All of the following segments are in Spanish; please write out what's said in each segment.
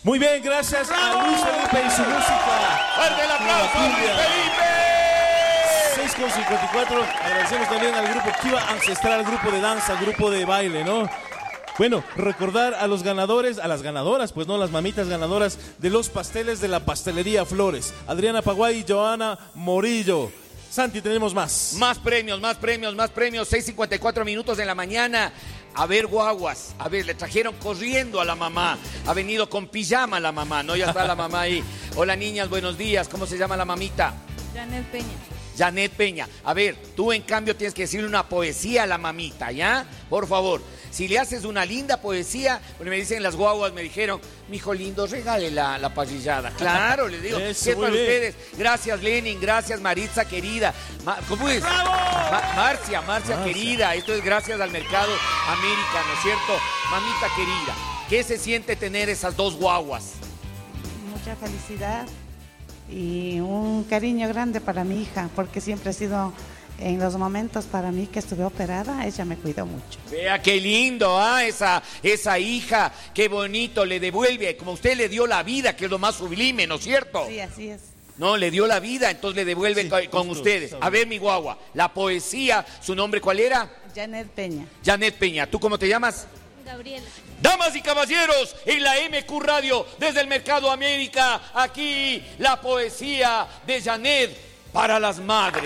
Muy bien, gracias a Luis Felipe y su música. ¡Fuerte el aplauso, Luis Felipe! 6:54. Agradecemos también al grupo Kiva Ancestral, grupo de danza, grupo de baile, ¿no? Bueno, recordar a los ganadores, a las ganadoras, pues no, las mamitas ganadoras de los pasteles de la pastelería Flores. Adriana Paguay y Joana Morillo. Santi, tenemos más. Más premios, más premios, más premios. 6:54 minutos de la mañana. A ver, guaguas. A ver, le trajeron corriendo a la mamá. Ha venido con pijama la mamá, ¿no? Ya está la mamá ahí. Hola, niñas, buenos días. ¿Cómo se llama la mamita? Janet Peña. Janet Peña. A ver, tú en cambio tienes que decirle una poesía a la mamita, ¿ya? Por favor. Si le haces una linda poesía, porque me dicen las guaguas, me dijeron, mijo lindo, regale la parrillada. Claro, les digo, Eso, ¿qué es para muy bien. ustedes? Gracias, Lenin, gracias, Maritza querida. ¿Cómo es? Marcia querida. Esto es gracias al Mercado América, ¿no es cierto? Mamita querida, ¿qué se siente tener esas dos guaguas? Mucha felicidad y un cariño grande para mi hija, porque siempre ha sido, en los momentos para mí que estuve operada, ella me cuidó mucho. Vea qué lindo, esa hija, qué bonito, le devuelve, como usted le dio la vida, que es lo más sublime, ¿no es cierto? Sí, así es. No, le dio la vida, entonces le devuelve con ustedes. A ver, mi guagua, la poesía, ¿su nombre cuál era? Janet Peña. Janet Peña. ¿Tú cómo te llamas? Gabriela. Damas y caballeros, en la MQ Radio, desde el Mercado América, aquí la poesía de Janet para las madres.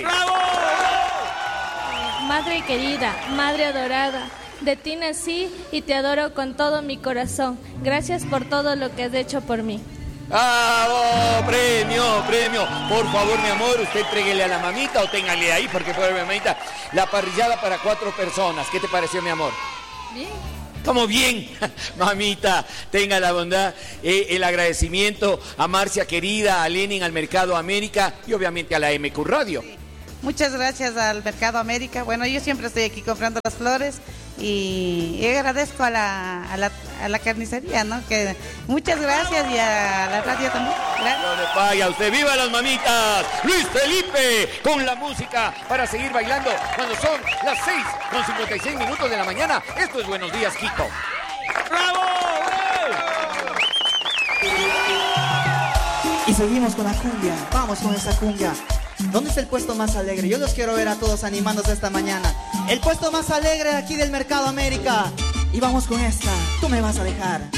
Madre querida, madre adorada, de ti nací y te adoro con todo mi corazón. Gracias por todo lo que has hecho por mí. ¡Bravo! ¡Premio! Por favor, mi amor, usted tréguele a la mamita o téngale ahí, porque fue mi mamita, la parrillada para 4 personas. ¿Qué te pareció, mi amor? Bien. ¿Cómo bien? Mamita, tenga la bondad, el agradecimiento a Marcia querida, a Lenin, al Mercado América y obviamente a la MQ Radio. Sí. Muchas gracias al Mercado América. Bueno, yo siempre estoy aquí comprando las flores y agradezco a la carnicería, ¿no? Que muchas gracias y a la radio también. Gracias. No le falla, usted viva las mamitas. Luis Felipe con la música para seguir bailando cuando son las 6:56 minutos de la mañana. Esto es Buenos Días, Quito. ¡Bravo! Y seguimos con la cumbia, vamos con esa cumbia. ¿Dónde está el puesto más alegre? Yo los quiero ver a todos animándose esta mañana. El puesto más alegre aquí del Mercado América. Y vamos con esta, tú me vas a dejar.